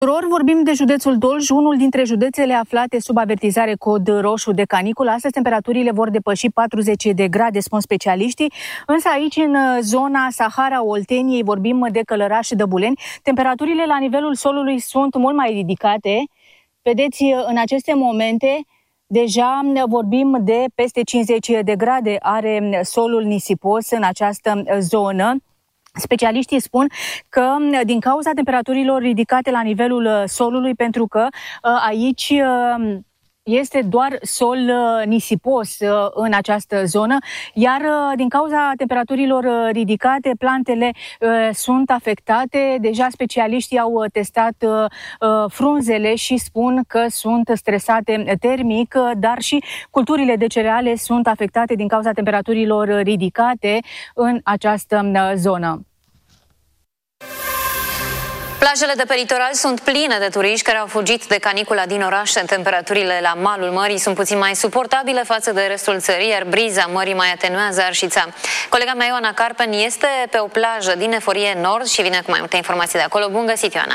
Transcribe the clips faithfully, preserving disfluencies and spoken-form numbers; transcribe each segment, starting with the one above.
Tuturor, vorbim de județul Dolj, unul dintre județele aflate sub avertizare cod roșu de caniculă. Astăzi temperaturile vor depăși patruzeci de grade, spun specialiștii, însă aici în zona Sahara-Olteniei vorbim de Călăraș și Dăbuleni. Temperaturile la nivelul solului sunt mult mai ridicate. Vedeți, în aceste momente deja vorbim de peste cincizeci de grade are solul nisipos în această zonă. Specialiștii spun că din cauza temperaturilor ridicate la nivelul solului, pentru că aici este doar sol nisipos în această zonă, iar din cauza temperaturilor ridicate, plantele sunt afectate. Deja specialiștii au testat frunzele și spun că sunt stresate termic, dar și culturile de cereale sunt afectate din cauza temperaturilor ridicate în această zonă. Plajele de pe litoral sunt pline de turiști care au fugit de canicula din oraș. Temperaturile la malul mării sunt puțin mai suportabile față de restul țării, iar briza mării mai atenuează arșița. Colega mea Ioana Carpen este pe o plajă din Eforie Nord și vine cu mai multe informații de acolo. Bun găsit, Ioana!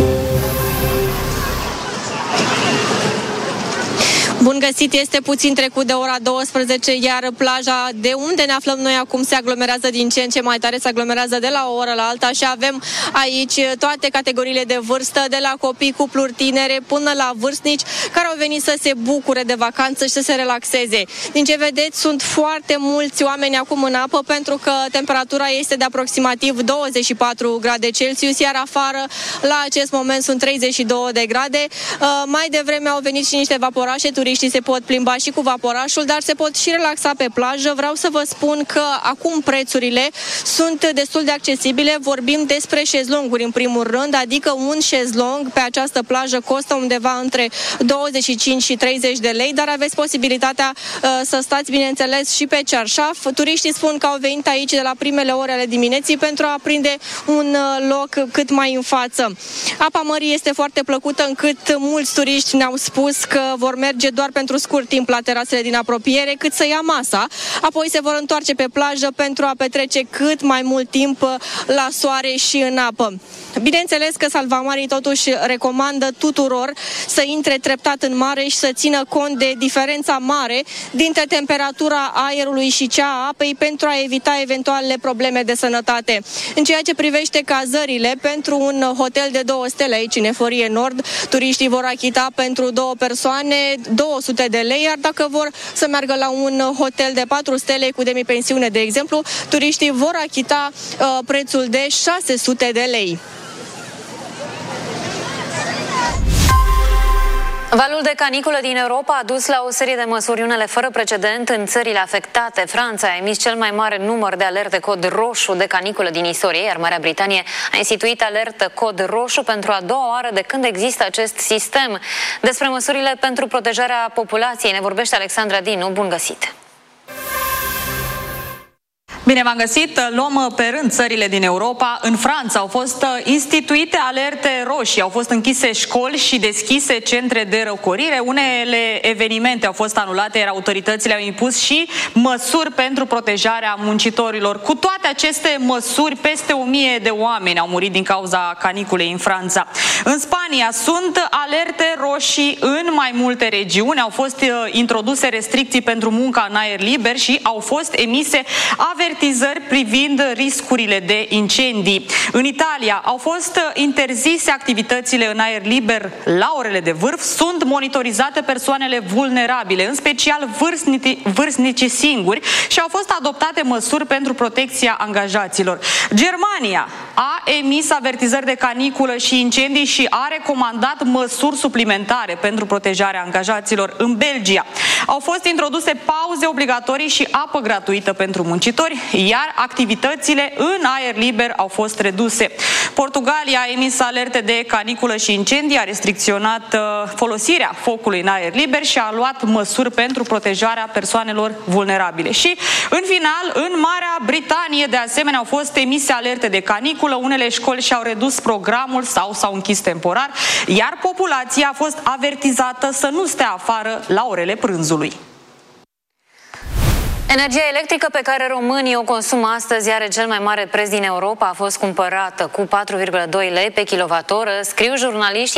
Bun găsit, este puțin trecut de ora douăsprezece, iar plaja de unde ne aflăm noi acum se aglomerează din ce în ce mai tare, se aglomerează de la o oră la alta și avem aici toate categoriile de vârstă, de la copii, cupluri tinere, până la vârstnici care au venit să se bucure de vacanță și să se relaxeze. Din ce vedeți, sunt foarte mulți oameni acum în apă pentru că temperatura este de aproximativ douăzeci și patru grade Celsius, iar afară la acest moment sunt treizeci și două de grade. Mai devreme au venit și niște vaporașe, turiștii se pot plimba și cu vaporașul, dar se pot și relaxa pe plajă. Vreau să vă spun că acum prețurile sunt destul de accesibile. Vorbim despre șezlonguri în primul rând, adică un șezlong pe această plajă costă undeva între douăzeci și cinci și treizeci de lei, dar aveți posibilitatea uh, să stați, bineînțeles, și pe cearșaf. Turiștii spun că au venit aici de la primele ore ale dimineții pentru a prinde un uh, loc cât mai în față. Apa mării este foarte plăcută, încât mulți turiști ne-au spus că vor merge doar pentru scurt timp la terasele din apropiere, cât să ia masa, apoi se vor întoarce pe plajă pentru a petrece cât mai mult timp la soare și în apă. Bineînțeles că Salvamarii totuși recomandă tuturor să intre treptat în mare și să țină cont de diferența mare dintre temperatura aerului și cea a apei pentru a evita eventuale probleme de sănătate. În ceea ce privește cazările, pentru un hotel de două stele aici în Eforie Nord, turiștii vor achita pentru două persoane două sute de lei, iar dacă vor să meargă la un hotel de patru stele cu demipensiune, de exemplu, turiștii vor achita uh, prețul de șase sute de lei. Valul de caniculă din Europa a dus la o serie de măsuri, unele fără precedent în țările afectate. Franța a emis cel mai mare număr de alerte cod roșu de caniculă din istorie, iar Marea Britanie a instituit alertă cod roșu pentru a doua oară de când există acest sistem. Despre măsurile pentru protejarea populației ne vorbește Alexandra Dinu. Bun găsit! Bine v-am găsit! Luăm pe rând țările din Europa. În Franța au fost instituite alerte roșii, au fost închise școli și deschise centre de răcorire. Unele evenimente au fost anulate, iar autoritățile au impus și măsuri pentru protejarea muncitorilor. Cu toate aceste măsuri, peste o mie de oameni au murit din cauza caniculei în Franța. În Spania sunt alerte roșii în mai multe regiuni. Au fost introduse restricții pentru munca în aer liber și au fost emise avertizări privind riscurile de incendii. În Italia au fost interzise activitățile în aer liber la orele de vârf, sunt monitorizate persoanele vulnerabile, în special vârstnici, vârstnici singuri, și au fost adoptate măsuri pentru protecția angajaților. Germania a emis avertizări de caniculă și incendii și a recomandat măsuri suplimentare pentru protejarea angajaților. În Belgia au fost introduse pauze obligatorii și apă gratuită pentru muncitori, iar activitățile în aer liber au fost reduse. Portugalia a emis alerte de caniculă și incendii, a restricționat uh, folosirea focului în aer liber și a luat măsuri pentru protejarea persoanelor vulnerabile. Și, în final, în Marea Britanie, de asemenea, au fost emise alerte de caniculă, unele școli și-au redus programul sau s-au închis temporar, iar populația a fost avertizată să nu stea afară la orele prânzului. Energia electrică pe care românii o consumă astăzi are cel mai mare preț din Europa. A fost cumpărată cu patru virgulă doi lei pe kilowattoră, scriu jurnaliștii.